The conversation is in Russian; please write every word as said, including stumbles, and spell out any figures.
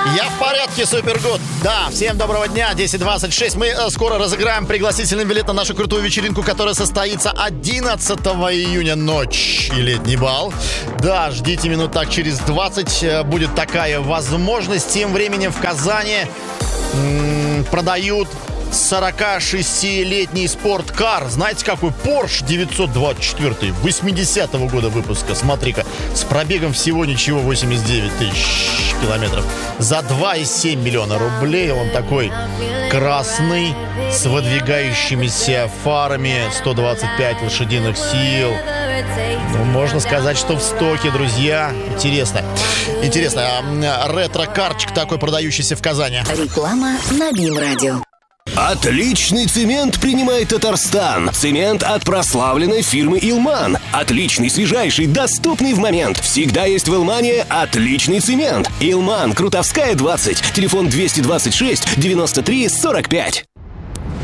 Я в порядке, супергуд. Да, всем доброго дня, десять двадцать шесть. Мы э, скоро разыграем пригласительный билет на нашу крутую вечеринку, которая состоится одиннадцатого июня, ночь и летний бал. Да, ждите минут так через двадцать, э, будет такая возможность. Тем временем в Казани м- продают сорокашестилетний спорткар. Знаете, какой? Porsche девятьсот двадцать четыре восьмидесятого года выпуска. Смотри-ка, с пробегом всего ничего, восемьдесят девять тысяч километров. За два и семь миллиона рублей. Он такой красный, с выдвигающимися фарами, сто двадцать пять лошадиных сил. Ну, можно сказать, что в стоке, друзья. Интересно. Интересно. Ретро-карчик такой, продающийся в Казани. Реклама на БИМ-радио. Отличный цемент принимает Татарстан. Цемент от прославленной фирмы «Илман». Отличный, свежайший, доступный в момент. Всегда есть в «Илмане» отличный цемент. «Илман», Крутовская, двадцать. Телефон двести двадцать шесть девяносто три сорок пять.